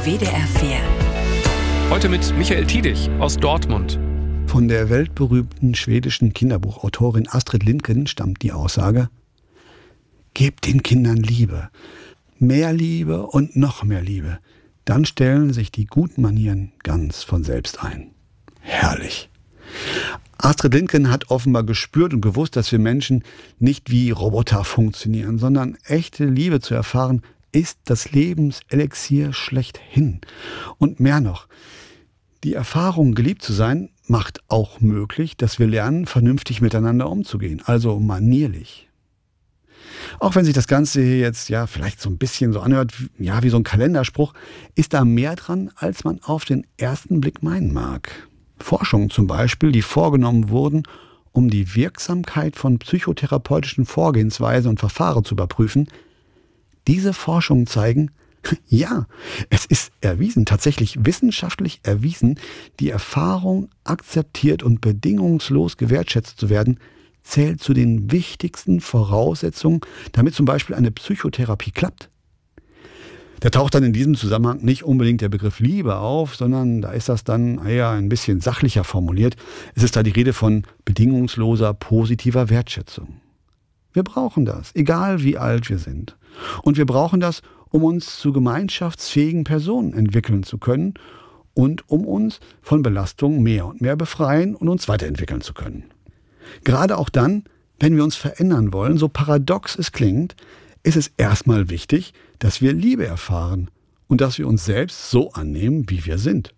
WDR 4. Heute mit Michael Tiedich aus Dortmund. Von der weltberühmten schwedischen Kinderbuchautorin Astrid Lindgren stammt die Aussage: Gebt den Kindern Liebe, mehr Liebe und noch mehr Liebe. Dann stellen sich die guten Manieren ganz von selbst ein. Herrlich. Astrid Lindgren hat offenbar gespürt und gewusst, dass wir Menschen nicht wie Roboter funktionieren, sondern echte Liebe zu erfahren, ist das Lebenselixier schlechthin. Und mehr noch, die Erfahrung, geliebt zu sein, macht auch möglich, dass wir lernen, vernünftig miteinander umzugehen, also manierlich. Auch wenn sich das Ganze hier jetzt vielleicht so ein bisschen so anhört, wie so ein Kalenderspruch, ist da mehr dran, als man auf den ersten Blick meinen mag. Forschungen zum Beispiel, die vorgenommen wurden, um die Wirksamkeit von psychotherapeutischen Vorgehensweisen und Verfahren zu überprüfen, diese Forschungen zeigen, ja, es ist erwiesen, tatsächlich wissenschaftlich erwiesen, die Erfahrung, akzeptiert und bedingungslos gewertschätzt zu werden, zählt zu den wichtigsten Voraussetzungen, damit zum Beispiel eine Psychotherapie klappt. Da taucht dann in diesem Zusammenhang nicht unbedingt der Begriff Liebe auf, sondern da ist das dann eher ein bisschen sachlicher formuliert. Es ist da die Rede von bedingungsloser, positiver Wertschätzung. Wir brauchen das, egal wie alt wir sind. Und wir brauchen das, um uns zu gemeinschaftsfähigen Personen entwickeln zu können und um uns von Belastungen mehr und mehr befreien und uns weiterentwickeln zu können. Gerade auch dann, wenn wir uns verändern wollen, so paradox es klingt, ist es erstmal wichtig, dass wir Liebe erfahren und dass wir uns selbst so annehmen, wie wir sind.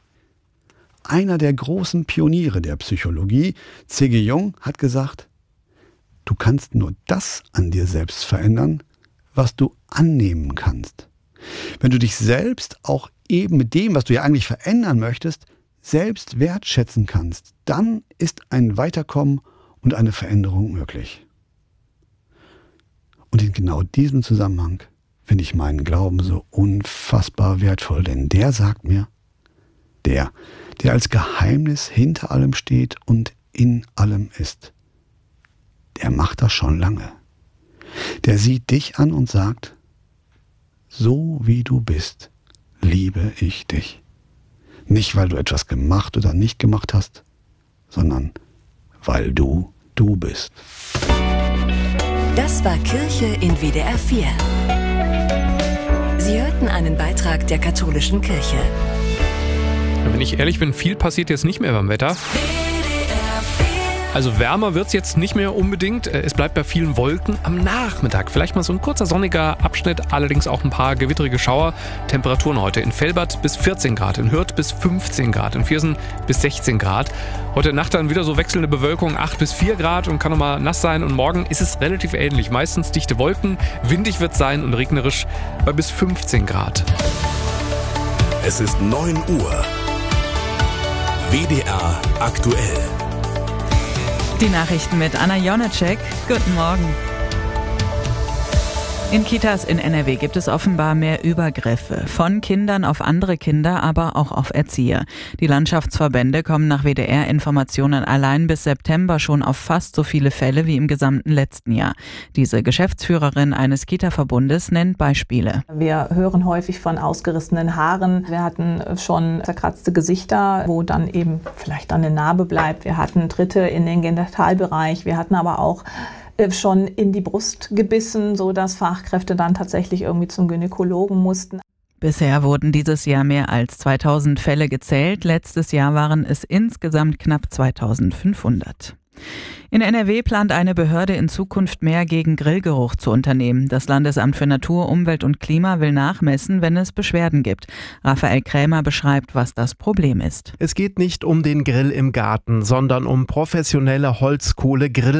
Einer der großen Pioniere der Psychologie, C.G. Jung, hat gesagt: Du kannst nur das an dir selbst verändern, was du annehmen kannst. Wenn du dich selbst auch eben mit dem, was du ja eigentlich verändern möchtest, selbst wertschätzen kannst, dann ist ein Weiterkommen und eine Veränderung möglich. Und in genau diesem Zusammenhang finde ich meinen Glauben so unfassbar wertvoll, denn der sagt mir, der als Geheimnis hinter allem steht und in allem ist, der macht das schon lange. Der sieht dich an und sagt: So wie du bist, liebe ich dich. Nicht, weil du etwas gemacht oder nicht gemacht hast, sondern weil du bist. Das war Kirche in WDR 4. Sie hörten einen Beitrag der katholischen Kirche. Wenn ich ehrlich bin, viel passiert jetzt nicht mehr beim Wetter. Also wärmer wird es jetzt nicht mehr unbedingt. Es bleibt bei vielen Wolken am Nachmittag. Vielleicht mal so ein kurzer sonniger Abschnitt, allerdings auch ein paar gewitterige Schauer. Temperaturen heute in Velbert bis 14 Grad, in Hürth bis 15 Grad, in Viersen bis 16 Grad. Heute Nacht dann wieder so wechselnde Bewölkung, 8 bis 4 Grad und kann nochmal nass sein. Und morgen ist es relativ ähnlich. Meistens dichte Wolken, windig wird es sein und regnerisch bei bis 15 Grad. Es ist 9 Uhr. WDR aktuell. Die Nachrichten mit Anna Jonacek. Guten Morgen. In Kitas in NRW gibt es offenbar mehr Übergriffe. Von Kindern auf andere Kinder, aber auch auf Erzieher. Die Landschaftsverbände kommen nach WDR-Informationen allein bis September schon auf fast so viele Fälle wie im gesamten letzten Jahr. Diese Geschäftsführerin eines Kita-Verbundes nennt Beispiele. Wir hören häufig von ausgerissenen Haaren. Wir hatten schon zerkratzte Gesichter, wo dann eben vielleicht eine Narbe bleibt. Wir hatten Tritte in den Genitalbereich. Wir hatten aber auch schon in die Brust gebissen, sodass Fachkräfte dann tatsächlich irgendwie zum Gynäkologen mussten. Bisher wurden dieses Jahr mehr als 2000 Fälle gezählt. Letztes Jahr waren es insgesamt knapp 2500. In NRW plant eine Behörde in Zukunft mehr gegen Grillgeruch zu unternehmen. Das Landesamt für Natur, Umwelt und Klima will nachmessen, wenn es Beschwerden gibt. Raphael Krämer beschreibt, was das Problem ist. Es geht nicht um den Grill im Garten, sondern um professionelle Holzkohle-Grill